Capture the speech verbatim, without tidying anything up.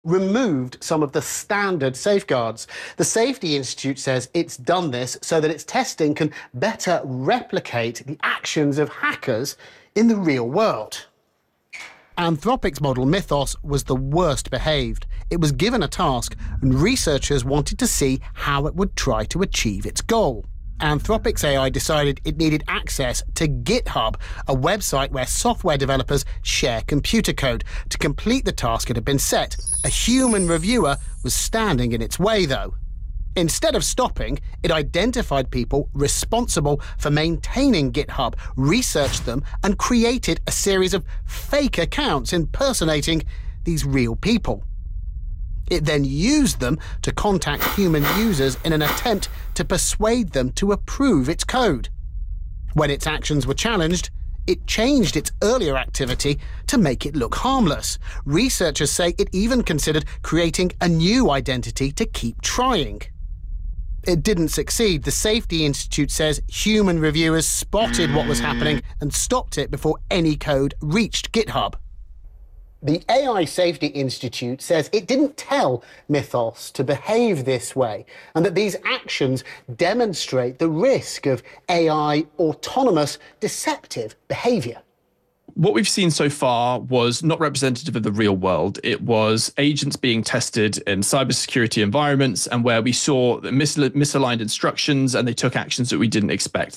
removed some of the standard safeguards. The Safety Institute says it's done this so that its testing can better replicate the actions of hackers in the real world. Anthropic's model Mythos was the worst behaved. It was given a task, and researchers wanted to see how it would try to achieve its goal. Anthropic's A I decided it needed access to GitHub, a website where software developers share computer code. To complete the task it had been set, a human reviewer was standing in its way, though. Instead of stopping, it identified people responsible for maintaining GitHub, researched them, and created a series of fake accounts impersonating these real people. It then used them to contact human users in an attempt to persuade them to approve its code. When its actions were challenged, it changed its earlier activity to make it look harmless. Researchers say it even considered creating a new identity to keep trying. It didn't succeed. The Safety Institute says human reviewers spotted what was happening and stopped it before any code reached GitHub. The A I Safety Institute says it didn't tell Mythos to behave this way, and that these actions demonstrate the risk of A I autonomous deceptive behaviour. What we've seen so far was not representative of the real world. It was agents being tested in cybersecurity environments and where we saw mis- misaligned instructions and they took actions that we didn't expect.